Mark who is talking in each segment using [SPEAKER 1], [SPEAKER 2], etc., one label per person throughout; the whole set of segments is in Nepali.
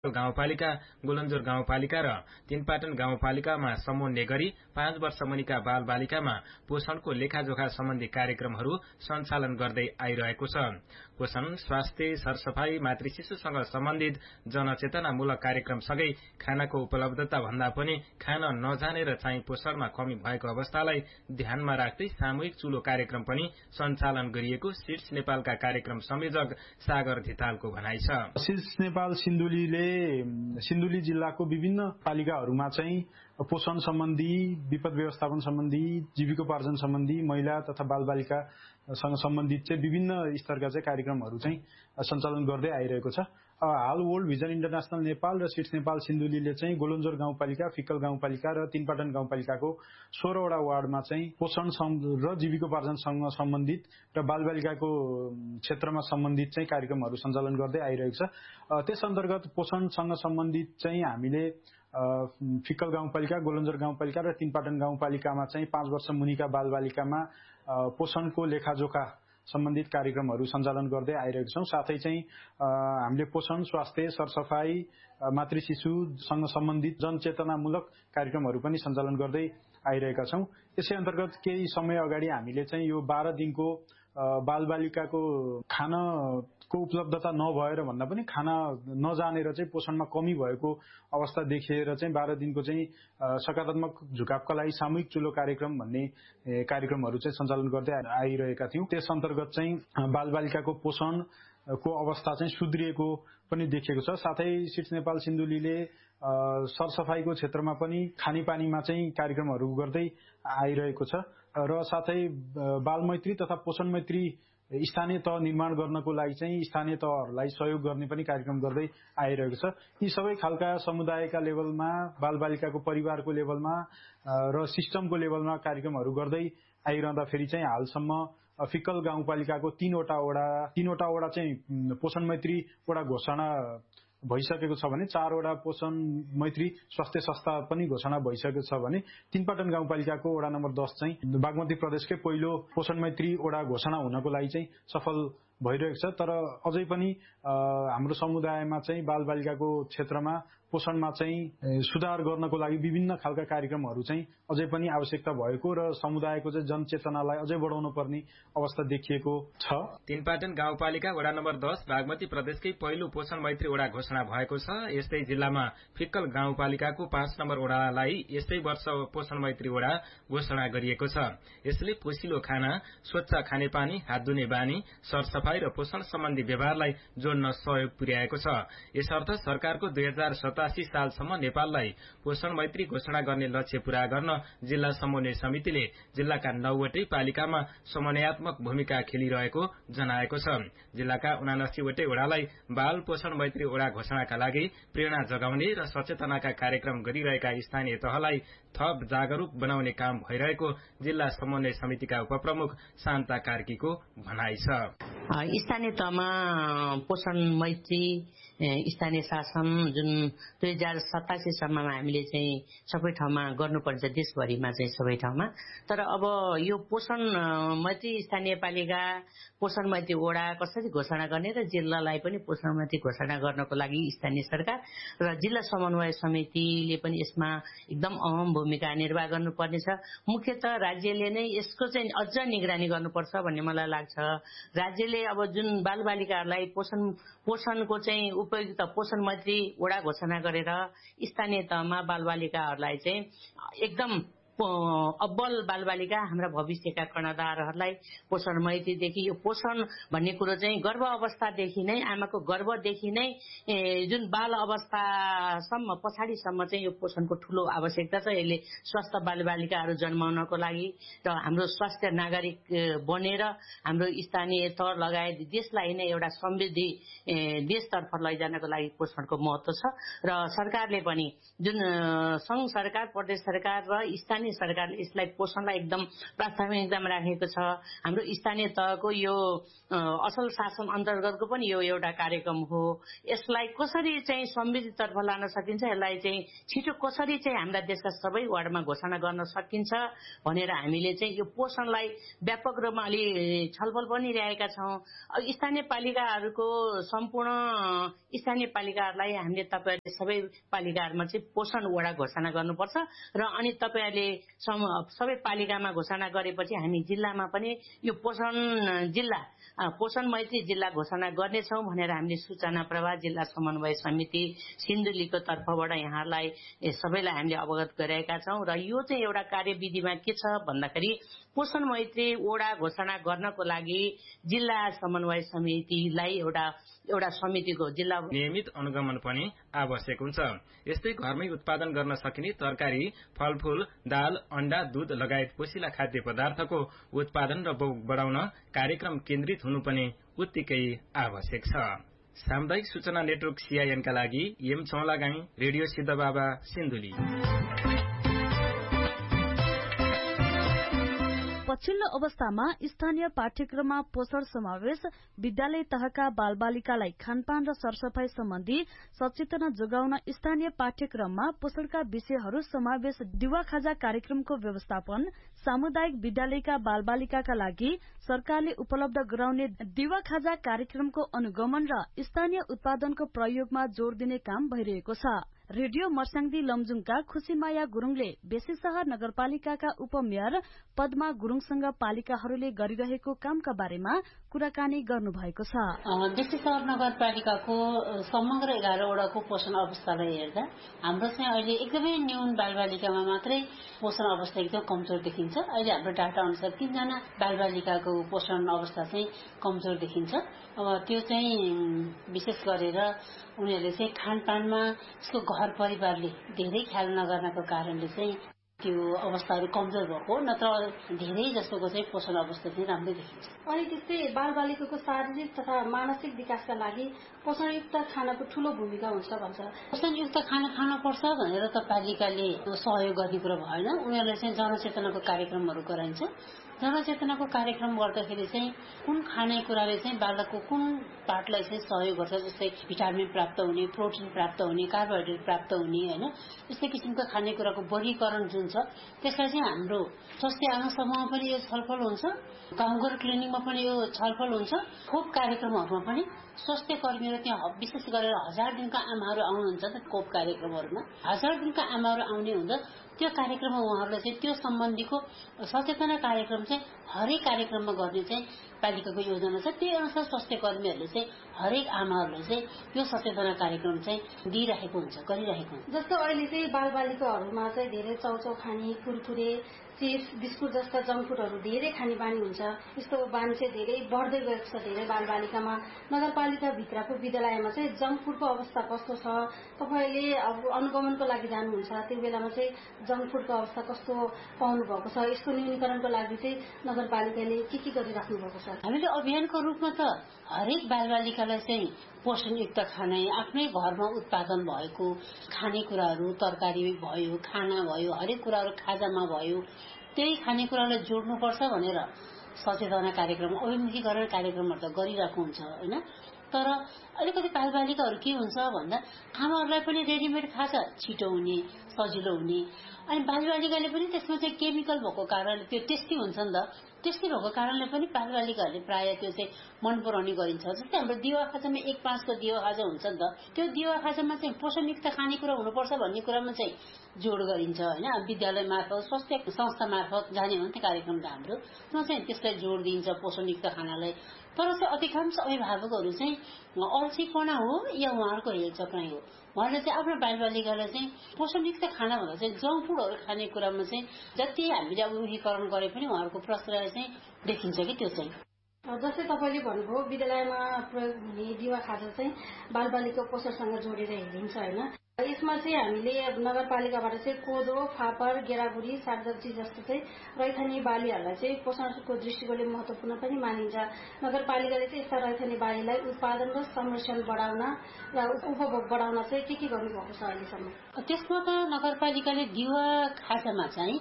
[SPEAKER 1] गाउँपालिका, गोलन्जोर गाउँपालिका र तीनपाटन गाउँपालिकामा समन्वय गरी 5 वर्ष मुनिका बालबालिकामा पोषणको लेखाजोखा सम्बन्धी कार्यक्रमहरू सञ्चालन गर्दै आइरहेको छ। पोषण, स्वास्थ्य, सरसफाई, मातृशिशुसँग सम्बन्धित जनचेतनामूलक कार्यक्रमसँगै खानाको उपलब्धता भन्दा पनि खान नजानेर चाहिँ पोषणमा कमी भएको अवस्थालाई ध्यानमा राख्दै सामूहिक चुलो कार्यक्रम पनि सञ्चालन गरिएको सिड्स नेपालका कार्यक्रम संयोजक सागर धितालको भनाइ छ।
[SPEAKER 2] सिड्स नेपाल सिन्धुली जिल्लाको विभिन्न पालिकाहरूमा चाहिँ पोषण सम्बन्धी, विपद व्यवस्थापन सम्बन्धी, जीविकोपार्जन सम्बन्धी, महिला तथा बालबालिकासँग सम्बन्धित चाहिँ विभिन्न स्तरका चाहिँ कार्यक्रमहरू चाहिँ सञ्चालन गर्दै आइरहेको छ। हाल वर्ल्ड भिजन इन्टरनेशनल नेपाल र सिड्स नेपाल सिन्धुलीले चाहिँ गोलन्जोर गाउँपालिका, फिक्कल गाउँपालिका र तीनपाटन गाउँपालिकाको 16 वटा वार्डमा चाहिँ पोषण र जीविकोपार्जनसँग सम्बन्धित र बालबालिकाको क्षेत्रमा सम्बन्धित चाहिँ कार्यक्रमहरू सञ्चालन गर्दै आइरहेको छ। त्यस अन्तर्गत पोषणसँग सम्बन्धित चाहिँ हामीले फिक्कल गाउँपालिका, गोलन्जोर गाउँपालिका र तीनपाटन गाउँपालिकामा चाहिँ 5 वर्ष मुनिका बालबालिकामा पोषणको लेखाजोखा सम्बन्धित कार्यक्रमहरू सञ्चालन गर्दै आइरहेका छौं। साथै चाहिँ हामीले पोषण, स्वास्थ्य, सरसफाई, मातृशिशुसँग सम्बन्धित जनचेतनामूलक कार्यक्रमहरू पनि सञ्चालन गर्दै आइरहेका छौं। यसै अन्तर्गत केही समय अगाडि हामीले चाहिँ यो 12 दिनको बालबालिकाको खानाको उपलब्धता नभएर भन्दा पनि खाना नजानेर चाहिँ पोषणमा कमी भएको अवस्था देखिएर चाहिँ 12 दिनको चाहिँ सकारात्मक झुकावका लागि सामूहिक चुलो कार्यक्रम भन्ने कार्यक्रमहरू चाहिँ सञ्चालन गर्दै आइरहेका थियौं। त्यस अन्तर्गत चाहिँ बालबालिकाको पोषणको अवस्था चाहिँ सुध्रिएको पनि देखिएको छ। साथै सिड्स नेपाल सिन्धुलीले सरसफाईको क्षेत्रमा पनि खानेपानीमा चाहिँ कार्यक्रमहरू गर्दै आइरहेको छ र साथै बालमैत्री तथा पोषण मैत्री स्थानीय तह निर्माण गर्नको लागि चाहिँ स्थानीय तहहरूलाई सहयोग गर्ने पनि कार्यक्रम गर्दै आइरहेको छ। यी सबै खालका समुदायका लेभलमा, बालबालिकाको परिवारको लेभलमा र सिस्टमको लेभलमा कार्यक्रमहरू गर्दै आइरहँदा फेरि चाहिँ हालसम्म फिक्कल गाउँपालिकाको 3 वटा वडा चाहिँ पोषण मैत्री वडा घोषणा भइसकेको छ भने 4 वटा पोषण मैत्री स्वास्थ्य संस्था पनि घोषणा भइसकेको छ भने तीनपाटन गाउँपालिकाको वडा नम्बर 10 चाहिँ बागमती प्रदेशकै पहिलो पोषण मैत्री वडा घोषणा हुनको लागि चाहिँ सफल भइरहेको छ। तर अझै पनि हाम्रो समुदायमा चाहिँ बालबालिकाको क्षेत्रमा पोषणमा चाहिँ सुधार गर्नको लागि विभिन्न खालका कार्यक्रमहरू चाहिँ अझै पनि आवश्यकता भएको र समुदायको चाहिँ जनचेतनालाई अझै बढाउन पर्ने अवस्था देखिएको छ।
[SPEAKER 1] तीनपाटन गाउँपालिका वडा नम्बर 10 बागमती प्रदेशकै पहिलो पोषण मैत्री वडा घोषणा भएको छ। यस्तै जिल्लामा फिक्कल गाउँपालिकाको 5 नम्बर वडालाई यस्तै वर्ष पोषण मैत्री वडा घोषणा गरिएको छ। यसले पोषिलो खाना, स्वच्छ खानेपानी, हात धुने बानी, सरसफाई र पोषण सम्बन्धी व्यवहारलाई जोड्न सहयोग पुर्याएको छ। यसर्थ सरकारको 2087 सालसम्म नेपाललाई पोषण मैत्री घोषणा गर्ने लक्ष्य पूरा गर्न जिल्ला समन्वय समितिले जिल्लाका 9 वटै पालिकामा समन्वयात्मक भूमिका खेलिरहेको जनाएको छ। जिल्लाका 79 वटै वडालाई बाल पोषण मैत्री वडा घोषणाका लागि प्रेरणा जगाउने र सचेतनाका कार्यक्रम गरिरहेका स्थानीय तहलाई थप जागरूक बनाउने काम भइरहेको जिल्ला समन्वय समितिका उपप्रमुख शान्ता कार्कीको भनाइ छ।
[SPEAKER 3] स्थानीय तहमा पोषण मैत्री स्थानीय शासन जुन 2087 सम्ममा हामीले चाहिँ सबै ठाउँमा गर्नुपर्छ, देशभरिमा चाहिँ सबै ठाउँमा। तर अब यो पोषण मैत्री स्थानीय पालिका, पोषण मैत्री वडा कसरी घोषणा गर्ने र जिल्लालाई पनि पोषण मैत्री घोषणा गर्नको लागि स्थानीय सरकार र जिल्ला समन्वय समितिले पनि यसमा एकदम अहम भूमिका निर्वाह गर्नुपर्नेछ। मुख्यतः राज्यले नै यसको चाहिँ अझ निगरानी गर्नुपर्छ भन्ने मलाई लाग्छ। राज्यले अब जुन बालबालिकाहरूलाई पोषणको चाहिँ उपयुक्त पोषण मैत्री वडा घोषणा गरेर स्थानीय तहमा बालबालिकाहरूलाई चाहिँ एकदम अब्बल बालबालिका हाम्रा भविष्यका कर्णधारहरूलाई पोषण मैत्रीदेखि यो पोषण भन्ने कुरो चाहिँ गर्भ अवस्थादेखि नै, आमाको गर्भदेखि नै जुन बाल अवस्थासम्म पछाडिसम्म चाहिँ यो पोषणको ठूलो आवश्यकता छ। यसले स्वस्थ बालबालिकाहरू जन्माउनको लागि र हाम्रो स्वास्थ्य नागरिक बनेर हाम्रो स्थानीय तह लगायत देशलाई नै एउटा समृद्धि देशतर्फ लैजानको लागि पोषणको महत्त्व छ। र सरकारले पनि जुन संघ सरकार, प्रदेश सरकार र स्थानीय स्थानीय सरकारले यसलाई पोषणलाई एकदम प्राथमिकतामा राखेको छ। हाम्रो स्थानीय तहको यो असल शासन अन्तर्गतको पनि यो एउटा कार्यक्रम हो। यसलाई कसरी चाहिँ समृद्धितर्फ लान सकिन्छ, यसलाई चाहिँ छिटो कसरी चाहिँ हाम्रा देशका सबै वार्डमा घोषणा गर्न सकिन्छ भनेर हामीले चाहिँ यो पोषणलाई व्यापक रूपमा अलि छलफल पनि रहेका छौँ। स्थानीय पालिकाहरूको सम्पूर्ण स्थानीय पालिकाहरूलाई हामीले तपाईहरुले सबै पालिकाहरूमा चाहिँ पोषण वडा घोषणा गर्नुपर्छ र अनि तपाईहरुले सबै पालिकामा घोषणा गरेपछि हामी जिल्लामा पनि यो पोषण मैत्री जिल्ला घोषणा गर्नेछौँ भनेर हामीले सूचना प्रवाह जिल्ला समन्वय समिति सिन्धुलीको तर्फबाट यहाँलाई सबैलाई हामीले अवगत गराएका छौँ। र यो चाहिँ एउटा कार्यविधिमा के छ भन्दाखेरि पोषण मैत्री वडा घोषणा गर्नको लागि जिल्ला समन्वय समितिलाई एउटा समितिको जिल्ला
[SPEAKER 1] नियमित अनुगमन पनि आवश्यक हुन्छ। यस्तै घरमै उत्पादन गर्न सकिने तरकारी, फलफूल, दाल, अण्डा, दूध लगायत पोषिला खाद्य पदार्थको उत्पादन र बढाउन कार्यक्रम केन्द्रित हुनु पनि उत्तिकै आवश्यक छ। सामुदायिक सूचना नेटवर्क CIN का लागि एम चौलागाई, रेडियो सिद्धबाबा, सिन्धुली।
[SPEAKER 4] पछिल्लो अवस्थामा स्थानीय पाठ्यक्रममा पोषण समावेश, विद्यालय तहका बालबालिकालाई खानपान र सरसफाई सम्बन्धी सचेतना जोगाउन स्थानीय पाठ्यक्रममा पोषणका विषयहरू समावेश, दिवा खाजा कार्यक्रमको व्यवस्थापन, सामुदायिक विद्यालयका बालबालिकाका लागि सरकारले उपलब्ध गराउने दिवा खाजा कार्यक्रमको अनुगमन र स्थानीय उत्पादनको प्रयोगमा जोड़ दिने काम भइरहेको छ। रेडियो मर्स्याङदी लमजुङका खुशीमाया गुरुङले बेसी शहर नगरपालिकाका उपमेयर पद्मा गुरुङसँग पालिकाहरूले गरिरहेको कामका बारेमा कुराकानी गर्नुभएको छ।
[SPEAKER 5] बेसी शहर नगरपालिकाको समग्र 11 वडाको पोषण अवस्थालाई हेर्दा हाम्रो चाहिँ अहिले एकदमै न्यून बालबालिकामा मात्रै पोषण अवस्था एकदम कमजोर देखिन्छ। अहिले हाम्रो डाटा अनुसार 3 जना बालबालिकाको पोषण अवस्था चाहिँ कमजोर देखिन्छ। अब त्यो चाहिँ विशेष गरेर उनीहरूले चाहिँ खानपानमा यसको घर परिवारले धेरै ख्याल नगर्नको कारणले चाहिँ त्यो अवस्थाहरू कमजोर भएको, नत्र धेरै जसोको चाहिँ पोषण अवस्था चाहिँ राम्रै देखिन्छ।
[SPEAKER 6] अनि त्यस्तै बालबालिकाको शारीरिक तथा मानसिक विकासका लागि पोषणयुक्त खानाको ठूलो भूमिका हुन्छ भन्छ।
[SPEAKER 5] पोषणयुक्त खाना खानुपर्छ भनेर त पालिकाले सहयोग गर्ने कुरो भएन। उनीहरूले चाहिँ जनचेतनाको कार्यक्रमहरू गराइन्छ। जनचेतनाको कार्यक्रम गर्दाखेरि चाहिँ कुन खानेकुराले चाहिँ बालकको कुन पार्टलाई चाहिँ सहयोग गर्छ, जस्तै भिटामिन प्राप्त हुने, प्रोटिन प्राप्त हुने, कार्बोहाइड्रेट प्राप्त हुने, हैन, यस्तै किसिमको खानेकुराको वर्गीकरण जुन छ त्यसलाई चाहिँ हाम्रो स्वास्थ्य आमा समूहमा पनि यो छलफल हुन्छ, गाउँघर क्लिनिकमा पनि यो छलफल हुन्छ, खोप कार्यक्रमहरूमा पनि स्वास्थ्य कर्मीहरू त्यहाँ विशेष गरेर 1000 दिनका आमाहरू आउनुहुन्छ त खोप कार्यक्रमहरूमा 1000 दिनका आमाहरू आउने हुन्छ। त्यो कार्यक्रममा उहाँहरूले चाहिँ त्यो सम्बन्धीको सचेतना कार्यक्रम चाहिँ हरेक कार्यक्रममा गर्ने चाहिँ पालिकाको योजना छ। त्यही अनुसार स्वास्थ्य कर्मीहरूले चाहिँ हरेक आमाहरूलाई चाहिँ यो सचेतना कार्यक्रम चाहिँ दिइरहेको हुन्छ, गरिरहेको हुन्छ।
[SPEAKER 6] जस्तो अहिले चाहिँ बालबालिकाहरूमा चाहिँ धेरै चाउचाउ खाने, कुरकुरे, चिप्स, बिस्कुट जस्ता जङ्क फुडहरू धेरै खाने बानी हुन्छ। यस्तो बानी चाहिँ धेरै बढ्दै गएको छ धेरै बालबालिकामा। नगरपालिका भित्रको विद्यालयमा चाहिँ जङ्क फुडको अवस्था कस्तो छ, तपाईँले अब अनुगमनको लागि जानुहुन्छ, त्यो बेलामा चाहिँ जङ्क फुडको अवस्था कस्तो पाउनु भएको छ, यसको न्यूनीकरणको लागि चाहिँ नगरपालिकाले के गरिराख्नु भएको छ?
[SPEAKER 5] हामीले अभियानको रूपमा त हरेक बालबालिकालाई चाहिँ पोषणयुक्त खाना, आफ्नै घरमा उत्पादन भएको खानेकुराहरू, तरकारी भयो, खाना भयो, हरेक कुराहरू खाजामा भयो, त्यही खानेकुरालाई जोड्नुपर्छ भनेर सचेतना कार्यक्रम, अभिमुखीकरण कार्यक्रमहरू त गरिरहेको हुन्छ, हैन। तर अलिकति बालबालिकाहरू के हुन्छ भन्दा आमाहरूलाई पनि रेडिमेड खाजा छिटो हुने, सजिलो हुने, अनि बालबालिकाले पनि त्यसमा चाहिँ केमिकल भएको कारणले त्यो टेस्टी हुन्छ नि त, टेस्टी भएको कारणले पनि बालबालिकाहरूले प्राय त्यो चाहिँ मन पराउने गरिन्छ। जस्तै हाम्रो दिवा खाजामा 1/5 को दिवा खाजा हुन्छ नि त, त्यो दिवा खाजामा चाहिँ पोषणयुक्त खानेकुरा हुनुपर्छ भन्ने कुरामा चाहिँ जोड गरिन्छ, हैन। विद्यालय मार्फत, स्वास्थ्य संस्था मार्फत जाने हो नि त्यो कार्यक्रम त हाम्रो, त्यसमा चाहिँ त्यसलाई जोड दिइन्छ पोषणयुक्त खानालाई। तर चाहिँ अधिकांश अभिभावकहरू चाहिँ अल्छीपना हो या उहाँहरूको हेलचक्राइ हो, उहाँले चाहिँ आफ्नो बालबालिकालाई चाहिँ पोषणयुक्त खाना भन्दा चाहिँ जङ्क फुडहरू खाने कुरामा चाहिँ जति हामीले अभिमुखीकरण गरे पनि उहाँहरूको प्रश्रय चाहिँ देखिन्छ कि त्यो चाहिँ।
[SPEAKER 6] जस्तै तपाईँले भन्नुभयो विद्यालयमा प्रयोग हुने दिवा खाजा चाहिँ बालबालिका पोषणसँग जोडेर हेरिन्छ, होइन। यसमा चाहिँ हामीले नगरपालिकाबाट चाहिँ कोदो, फापर, गेडागुडी, सागसब्जी जस्तो चाहिँ रैथाने बालीहरूलाई चाहिँ पोषणको दृष्टिकोणले महत्वपूर्ण पनि मानिन्छ। नगरपालिकाले चाहिँ यस्ता रैथाने बालीलाई उत्पादन र संरक्षण बढाउन र उपभोग बढाउन चाहिँ के गर्नुभएको छ अहिलेसम्म?
[SPEAKER 5] त्यसमा त नगरपालिकाले दिवा खाजामा चाहिँ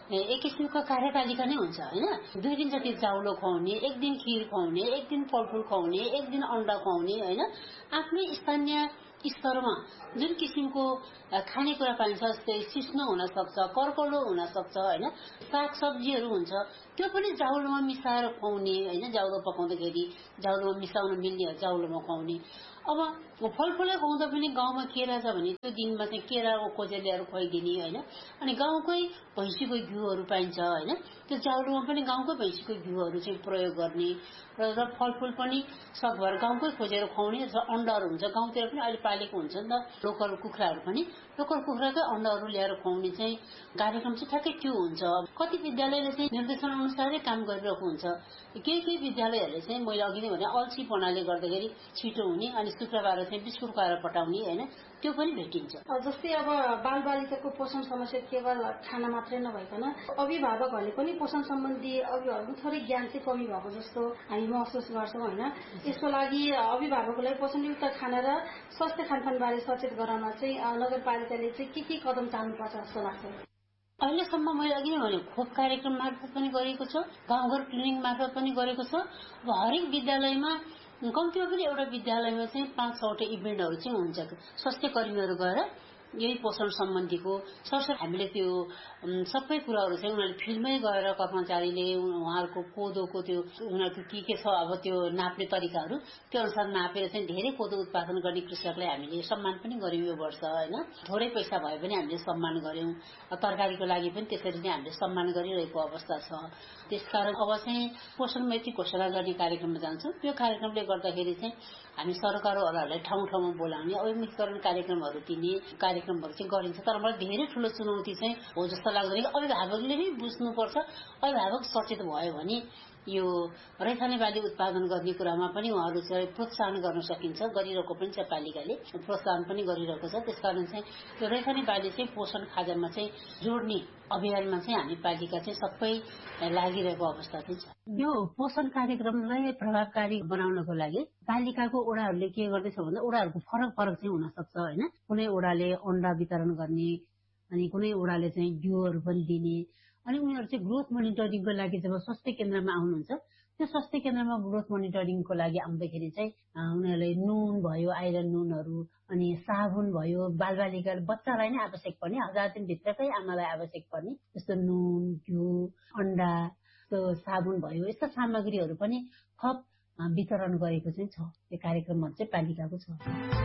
[SPEAKER 5] एक किसिमको कार्यपालिका नै हुन्छ होइन। 2 दिन जति चाउलो खुवाउने, 1 दिन खिर खुवाउने, 1 दिन फलफुल खुवाउने, 1 दिन अण्डा खुवाउने होइन। आफ्नै स्थानीय स्तरमा जुन किसिमको खानेकुरा पाइन्छ, जस्तै सिस्नो हुन सक्छ, कर्कलो हुन सक्छ होइन, साग सब्जीहरू हुन्छ, त्यो पनि जाउलोमा मिसाएर खुवाउने होइन। जाउलो पकाउँदाखेरि जाउलोमा मिसाउन मिल्ने जाउलोमा खुवाउने। अब फलफुलै खुवाउँदा पनि गाउँमा केरा छ भने त्यो दिनमा चाहिँ केराको खोजेर ल्याएर खुवाइदिने होइन। अनि गाउँकै भैँसीको घिउहरू पाइन्छ होइन, त्यो जाउलोमा पनि गाउँकै भैँसीको घिउहरू चाहिँ प्रयोग गर्ने र फलफुल पनि सकभर गाउँकै खोजेर खुवाउने। अण्डाहरू हुन्छ गाउँतिर पनि अहिले पालेको हुन्छ नि त, लोकल कुखुराहरू पनि लोकल कुखुराकै अण्डाहरू ल्याएर खुवाउने चाहिँ कार्यक्रम चाहिँ ठ्याक्कै त्यो हुन्छ। कति विद्यालयले चाहिँ निर्देशन अनुसारै काम गरिरहेको हुन्छ। केही विद्यालयहरूले चाहिँ मैले अघि नै भने अल्छीपनाले गर्दाखेरि छिटो हुने, अनि शुक्रबार चाहिँ बिस्कुट खुवाएर पठाउने होइन, त्यो पनि भेटिन्छ।
[SPEAKER 6] जस्तै अब बालबालिकाको पोषण समस्या केवल खाना मात्रै नभइकन अभिभावकहरूले पनि पोषण सम्बन्धी अभिभावकको थोरै ज्ञान चाहिँ कमी भएको जस्तो हामी महसुस गर्छौँ होइन। यसको लागि अभिभावकलाई पोषणयुक्त खाना र स्वास्थ्य खानपानबारे सचेत गराउन चाहिँ नगरपालिकाले चाहिँ के कदम चाल्नुपर्छ जस्तो लाग्छ?
[SPEAKER 5] अहिलेसम्म मैले अघि नै भने खोप कार्यक्रम मार्फत पनि गरेको छ, गाउँघर क्लिनिक मार्फत पनि गरेको छ। अब हरेक विद्यालयमा कम्तीमा पनि एउटा विद्यालयमा चाहिँ 5-6वटा इभेन्टहरू चाहिँ हुन्छ। स्वास्थ्य कर्मीहरू गएर यही पोषण सम्बन्धीको सरसर हामीले त्यो सबै कुराहरू चाहिँ उनीहरूले फिल्डमै गएर कर्मचारीले उहाँहरूको कोदोको त्यो उनीहरूको के छ अब त्यो नाप्ने तरिकाहरू त्यो अनुसार नापेर चाहिँ धेरै कोदो उत्पादन गर्ने कृषकलाई हामीले सम्मान पनि गर्यौँ यो वर्ष होइन। थोरै पैसा भए पनि हामीले सम्मान गर्यौँ। तरकारीको लागि पनि त्यसरी नै हामीले सम्मान गरिरहेको अवस्था छ। त्यसकारण अब चाहिँ पोषण मैत्री घोषणा गर्ने कार्यक्रममा जान्छौँ। त्यो कार्यक्रमले गर्दाखेरि चाहिँ हामी सरकारवालाहरूलाई ठाउँ ठाउँमा बोलाउने, अभिमुखीकरण कार्यक्रमहरू दिने कार्यक्रमहरू चाहिँ गरिन्छ। तर मलाई धेरै ठुलो चुनौती चाहिँ हो जस्तो लाग्दैन कि अभिभावकले नै बुझ्नुपर्छ। अभिभावक सचेत भयो भने यो रैथाने बाली उत्पादन गर्ने कुरामा पनि उहाँहरू चाहिँ प्रोत्साहन गर्न सकिन्छ। गरिरहेको पनि छ, पालिकाले प्रोत्साहन पनि गरिरहेको छ। त्यसकारण चाहिँ यो रैथाने बाली चाहिँ पोषण खाजामा चाहिँ जोड्ने अभियानमा चाहिँ हामी पालिका चाहिँ सबै लागिरहेको अवस्था चाहिँ छ। यो पोषण कार्यक्रमलाई प्रभावकारी बनाउनको लागि पालिकाको ओडाहरूले के गर्दैछ भन्दा ओडाहरूको फरक चाहिँ हुन सक्छ होइन। कुनै ओडाले अण्डा वितरण गर्ने, अनि कुनै ओडाले चाहिँ घिउहरू पनि दिने। अनि उनीहरू चाहिँ ग्रोथ मोनिटरिङको लागि जब स्वास्थ्य केन्द्रमा आउनुहुन्छ, त्यो स्वास्थ्य केन्द्रमा ग्रोथ मोनिटरिङको लागि आउँदाखेरि चाहिँ उनीहरूले नुन भयो, आइरन नुनहरू, अनि साबुन भयो, बालबालिका बच्चालाई नै आवश्यक पर्ने 1000 दिनभित्रकै आमालाई आवश्यक पर्ने जस्तो नुन, घिउ, अण्डा, त्यो साबुन भयो, यस्ता सामग्रीहरू पनि थप वितरण गरेको चाहिँ छ। यो कार्यक्रमहरू चाहिँ पालिकाको छ।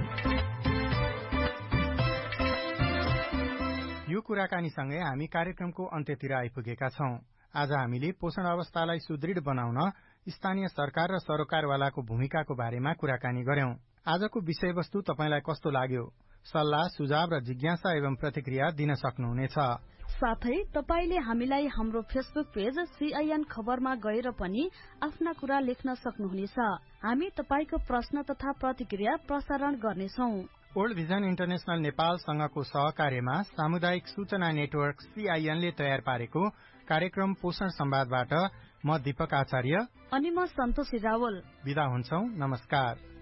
[SPEAKER 7] यो कुराकानीसँगै हामी कार्यक्रमको अन्त्यतिर आइपुगेका छौं। आज हामीले पोषण अवस्थालाई सुदृढ बनाउन स्थानीय सरकार र सरोकारवालाको भूमिकाको बारेमा कुराकानी गर्यौं। आजको विषयवस्तु तपाईलाई कस्तो लाग्यो? सल्लाह, सुझाव र जिज्ञासा एवं प्रतिक्रिया दिन सक्नुहुनेछ।
[SPEAKER 4] साथै तपाईले हामीलाई हाम्रो फेसबुक पेज CIN खबरमा गएर पनि आफ्ना कुरा लेख्न सक्नुहुनेछ। हामी तपाईको प्रश्न तथा प्रतिक्रिया प्रसारण गर्नेछौं।
[SPEAKER 7] वर्ल्ड भिजन इन्टरनेशनल नेपालसँगको सहकार्यमा सामुदायिक सूचना नेटवर्क CIN ले तयार पारेको कार्यक्रम पोषण संवादबाट म दीपक आचार्य
[SPEAKER 4] अनि म सन्तोषी रावल
[SPEAKER 7] बिदा हुन्छौं। नमस्कार।